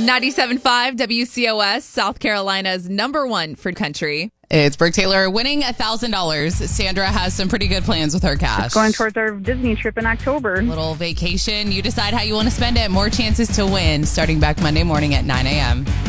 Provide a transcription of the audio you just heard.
97.5 WCOS, South Carolina's #1 for country. It's Brooke Taylor winning $1,000. Sandra has some pretty good plans with her cash. Going towards our Disney trip in October. Little vacation. You decide how you want to spend it. More chances to win starting back Monday morning at 9 a.m.